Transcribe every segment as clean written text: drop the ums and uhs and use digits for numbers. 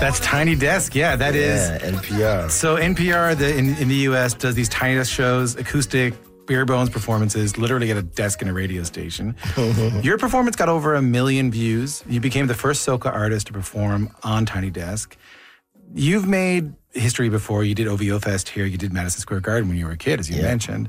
That's Tiny Desk. Yeah, that is NPR. So NPR in the U.S. does these Tiny Desk shows, acoustic, bare bones performances, literally at a desk in a radio station. Your performance got over 1 million views. You became the first soca artist to perform on Tiny Desk. You've made history before. You did OVO Fest here. You did Madison Square Garden when you were a kid, as you mentioned.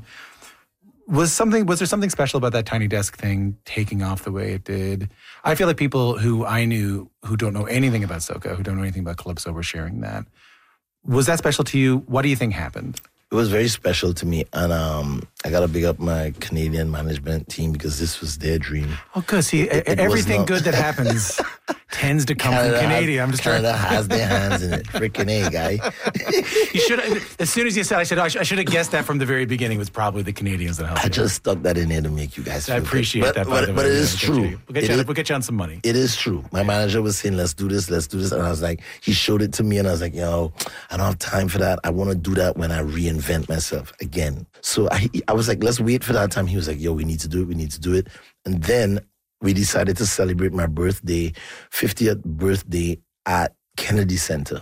Was there something special about that Tiny Desk thing taking off the way it did? I feel like people who I knew who don't know anything about soca, who don't know anything about Calypso, were sharing that. Was that special to you? What do you think happened? It was very special to me, and I got to big up my Canadian management team because this was their dream. Oh, good. See, everything good that happens tends to come from Canada. Canada has their hands in it. Freaking A, guy. You should. As soon as you said, I should have guessed that from the very beginning. It was probably the Canadians that helped. I just stuck that in there to make you guys feel I appreciate good. that. But it is true. We'll get you on some money. It is true. My manager was saying, let's do this. And I was like, he showed it to me, and I was like, yo, I don't have time for that. I want to do that when I reinvent myself again. So I was like, let's wait for that time. He was like, yo, we need to do it. And then we decided to celebrate my 50th birthday at Kennedy Center.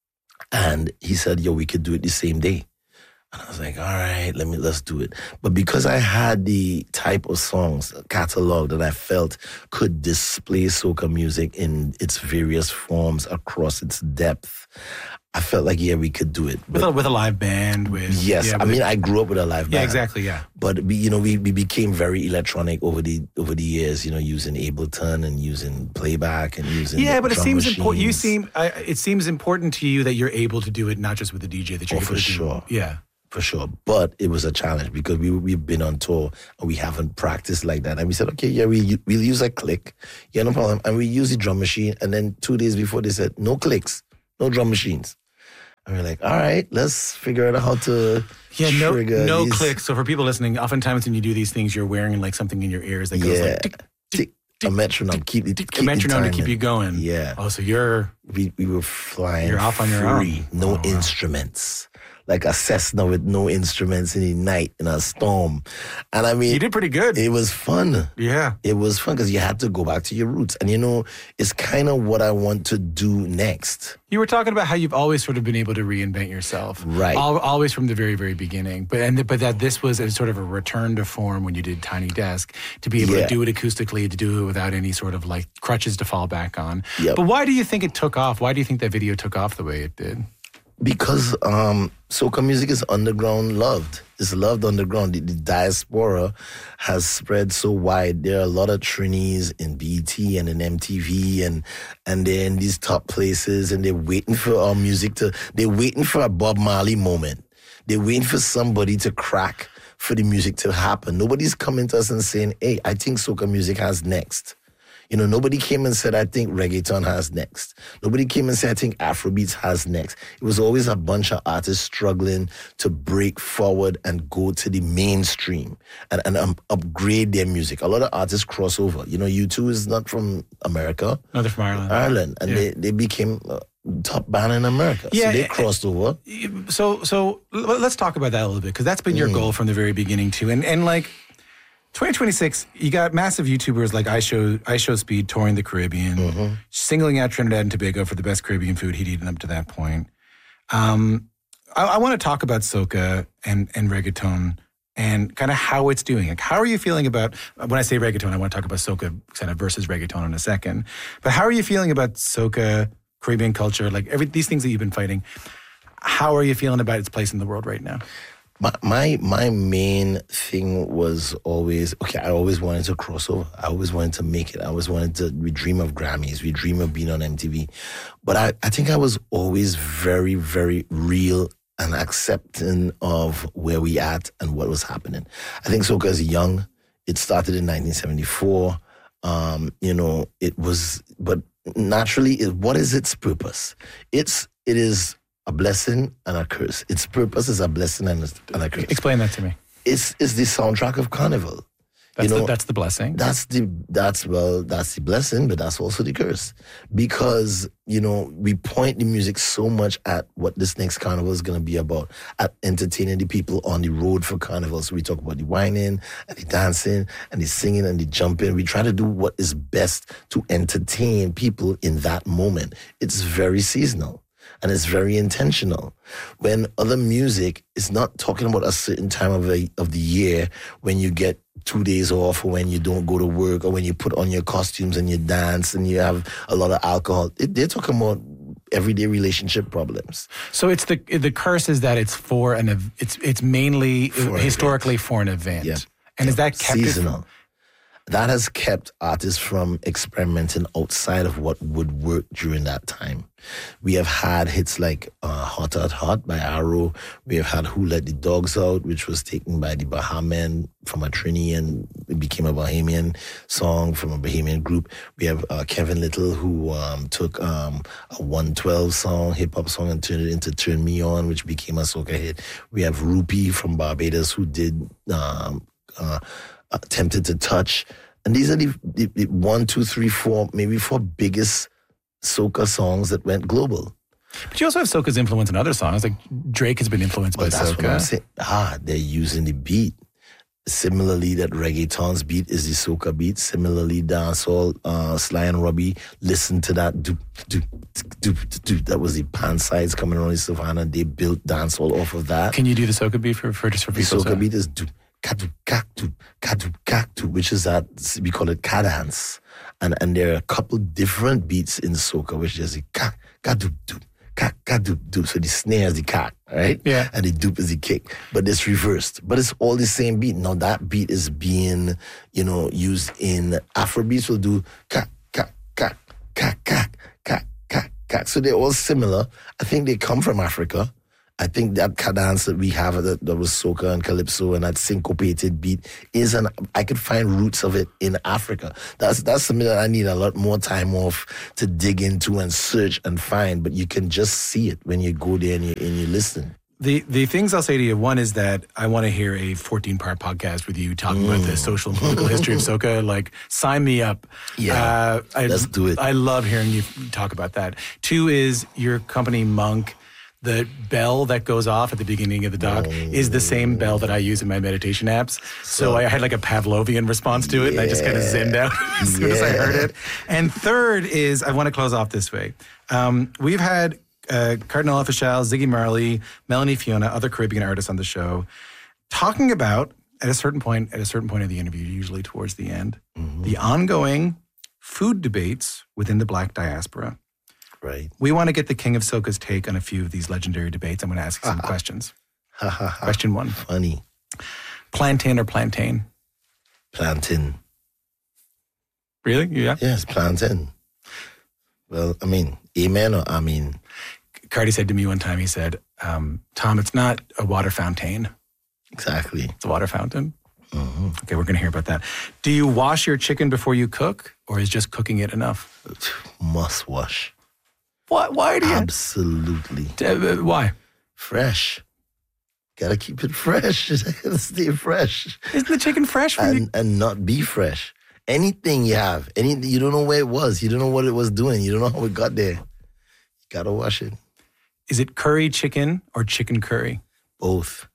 And he said, yo, we could do it the same day. And I was like, all right, let's do it. But because I had the type of songs, catalog that I felt could display soca music in its various forms across its depth, I felt like, we could do it. With a live band. Yes. I grew up with a live band. Yeah, exactly, yeah. But, we became very electronic over the years, using Ableton and using playback and using but it seems important. It seems important to you that you're able to do it, not just with the DJ, that you're able to do it. Sure. Yeah. For sure. But it was a challenge because we've been on tour and we haven't practiced like that. And we said, okay, we'll use a click. Yeah, no problem. And we use the drum machine. And then 2 days before they said, no clicks, no drum machines. And we're like, all right, let's figure out how to trigger no clicks. So for people listening, oftentimes when you do these things, you're wearing like something in your ears that goes like tick, tick, a metronome, keep a metronome to keep you going. Yeah. Oh, so we were flying. You're off on your own. No instruments. Like a Cessna with no instruments in the night in a storm. And you did pretty good. It was fun. Yeah. It was fun because you had to go back to your roots. And it's kind of what I want to do next. You were talking about how you've always sort of been able to reinvent yourself. Right. Always from the very, very beginning. But that this was a sort of a return to form when you did Tiny Desk, to be able to do it acoustically, to do it without any sort of like crutches to fall back on. Yep. But why do you think it took off? Why do you think that video took off the way it did? Because soca music is underground loved. It's loved underground. The diaspora has spread so wide. There are a lot of Trinis in BET and in MTV and they're in these top places and they're waiting for our music they're waiting for a Bob Marley moment. They're waiting for somebody to crack for the music to happen. Nobody's coming to us and saying, hey, I think soca music has next. Nobody came and said, I think reggaeton has next. Nobody came and said, I think Afrobeats has next. It was always a bunch of artists struggling to break forward and go to the mainstream and upgrade their music. A lot of artists cross over. U2 is not from America. No, they're from Ireland. Ireland. And they became top band in America. Yeah, so they crossed over. So let's talk about that a little bit, because that's been your goal from the very beginning too. And like 2026, you got massive YouTubers like I Show Speed touring the Caribbean, singling out Trinidad and Tobago for the best Caribbean food he'd eaten up to that point. I want to talk about soca and reggaeton and kind of how it's doing. Like, how are you feeling about, when I say reggaeton, I want to talk about soca kind of versus reggaeton in a second. But how are you feeling about soca, Caribbean culture, like these things that you've been fighting? How are you feeling about its place in the world right now? My main thing was always, I always wanted to cross over. I always wanted to make it. We dream of Grammys. We dream of being on MTV. But I think I was always very, very real and accepting of where we at and what was happening. I think soca is young. It started in 1974. But naturally, what is its purpose? It is a blessing and a curse. Its purpose is a blessing and a curse. Explain that to me. It's the soundtrack of Carnival. That's the blessing. That's the blessing, but that's also the curse. Because, we point the music so much at what this next carnival is going to be about, at entertaining the people on the road for carnival. So we talk about the whining and the dancing and the singing and the jumping. We try to do what is best to entertain people in that moment. It's very seasonal. And it's very intentional. When other music is not talking about a certain time of the year, when you get 2 days off, or when you don't go to work, or when you put on your costumes and you dance and you have a lot of alcohol, they're talking about everyday relationship problems. So it's the curse is that it's it's mainly historically for an event. Yeah. And is that kept seasonal? That has kept artists from experimenting outside of what would work during that time. We have had hits like Hot, Hot, Hot by Arrow. We have had Who Let the Dogs Out, which was taken by the Bahamen from a Trini, and it became a Bahamian song from a Bahamian group. We have Kevin Little, who took a 112 song, hip-hop song, and turned it into Turn Me On, which became a soca hit. We have Rupee from Barbados, who did... Tempted to Touch. And these are the 1, 2, 3, 4, maybe 4 biggest soca songs that went global. But you also have soca's influence in other songs. Like Drake has been influenced by that's soca. What I'm saying. They're using the beat. Similarly, that reggaeton's beat is the soca beat. Similarly, dancehall, Sly and Robbie, listen to that. Doop, doop, doop, doop. That was the pan sides coming around the savannah. They built dancehall off of that. Can you do the soca beat for people? The soca beat is doop. Kadu kaktu, kadu kaktu, which is that we call it cadence, and there are a couple different beats in soca, which is the kak kadu doop, kak kadu doop. So the snare is the kak, right? Yeah, and the doop is the kick, but it's reversed. But it's all the same beat. Now that beat is being, used in Afrobeats. Will do kak kak kak kak kak kak kak kak. So they're all similar. I think they come from Africa. I think that cadence that we have that was soca and calypso and that syncopated beat I could find roots of it in Africa. That's something that I need a lot more time off to dig into and search and find, but you can just see it when you go there and you listen. The things I'll say to you, one is that I want to hear a 14-part podcast with you talking about the social and political history of soca. Like, sign me up. Yeah, let's do it. I love hearing you talk about that. 2 is your company, Monk. The bell that goes off at the beginning of the doc is the same bell that I use in my meditation apps. So I had like a Pavlovian response to it, and I just kind of zenned out as soon as I heard it. And 3rd is, I want to close off this way. We've had Cardinal Official, Ziggy Marley, Melanie Fiona, other Caribbean artists on the show, talking about, at a certain point of the interview, usually towards the end, the ongoing food debates within the Black diaspora. Right. We want to get the King of Soca's take on a few of these legendary debates. I'm going to ask you some questions. Question 1. Funny. Plantain or plantain? Plantain. Really? Yeah? Yes, plantain. Well, amen or I mean? Cardi said to me one time, he said, Tom, it's not a water fountain. Exactly. It's a water fountain? Mm-hmm. Okay, we're going to hear about that. Do you wash your chicken before you cook, or is just cooking it enough? Must wash. Why do you? Absolutely. Why? Fresh. Gotta keep it fresh. Gotta stay fresh. Isn't the chicken fresh? And not be fresh. Anything you have, you don't know where it was. You don't know what it was doing. You don't know how it got there. You gotta wash it. Is it curry chicken or chicken curry? Both.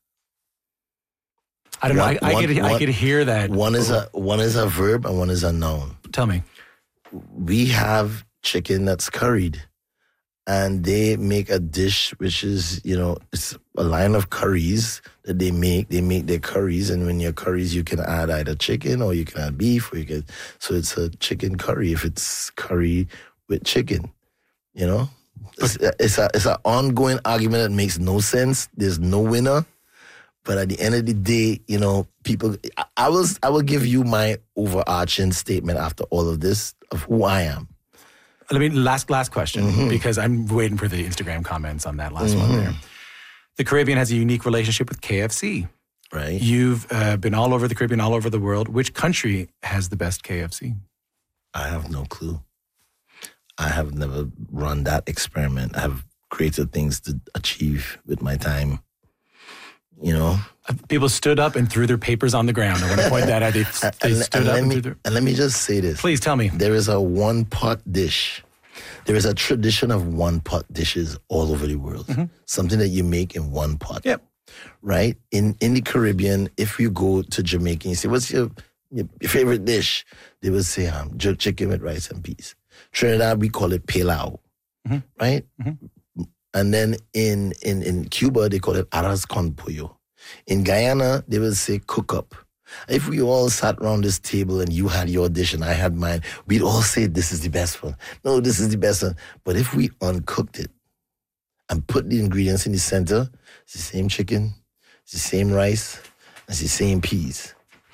I don't know. I could hear that. One is a verb and one is a noun. Tell me. We have chicken that's curried. And they make a dish which is, it's a line of curries that they make. They make their curries, and when your curries, you can add either chicken or you can add beef, so it's a chicken curry if it's curry with chicken, It's an ongoing argument that makes no sense. There's no winner. But at the end of the day, people, I will give you my overarching statement after all of this of who I am. Let me last question, because I'm waiting for the Instagram comments on that last one there. The Caribbean has a unique relationship with KFC. Right. You've been all over the Caribbean, all over the world. Which country has the best KFC? I have no clue. I have never run that experiment. I have created things to achieve with my time. You know, people stood up and threw their papers on the ground. I want to point that out. They stood up and threw their... And let me just say this. Please tell me. There is a one-pot dish. There is a tradition of one-pot dishes all over the world. Something that you make in one pot. Yep. Right? In the Caribbean, if you go to Jamaica and you say, what's your favorite dish? They will say jerk chicken with rice and peas. Trinidad, we call it pilau. Right? And then in Cuba, they call it arroz con pollo. In Guyana, they will say cook up. If we all sat around this table and you had your dish and I had mine, we'd all say this is the best one. No, this is the best one. But if we uncooked it and put the ingredients in the center, it's the same chicken, it's the same rice, it's the same peas.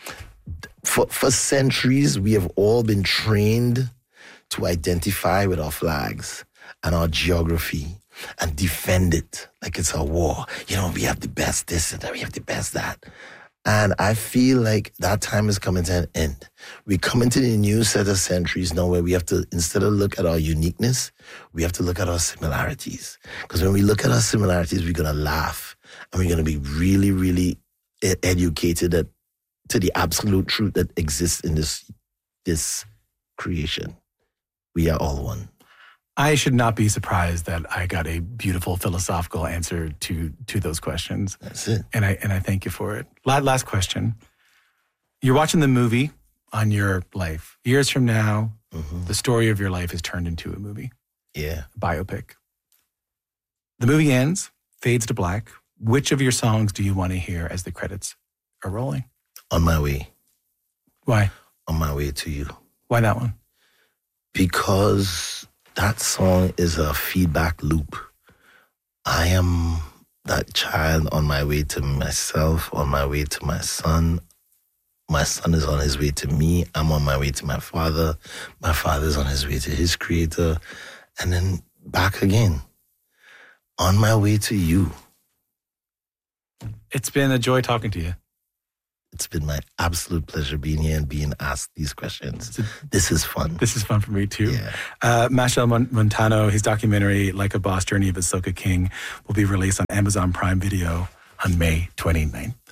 For centuries, we have all been trained to identify with our flags and our geography and defend it like it's a war. You know, we have the best this and that, we have the best that. And I feel like that time is coming to an end. We come into the new set of centuries now where we have to, instead of look at our uniqueness, we have to look at our similarities. Because when we look at our similarities, we're going to laugh and we're going to be really, really educated to the absolute truth that exists in this creation. We are all one. I should not be surprised that I got a beautiful philosophical answer to those questions. That's it. And I thank you for it. Last question. You're watching the movie on your life. Years from now, the story of your life is turned into a movie. Yeah. A biopic. The movie ends, fades to black. Which of your songs do you want to hear as the credits are rolling? On My Way. Why? On My Way to You. Why that one? Because that song is a feedback loop. I am that child on my way to myself, on my way to my son. My son is on his way to me. I'm on my way to my father. My father's on his way to his creator. And then back again. On my way to you. It's been a joy talking to you. It's been my absolute pleasure being here and being asked these questions. This is fun. This is fun for me too. Yeah. Machel Montano, his documentary, Like a Boss, Journey of a Soca King, will be released on Amazon Prime Video on May 29th.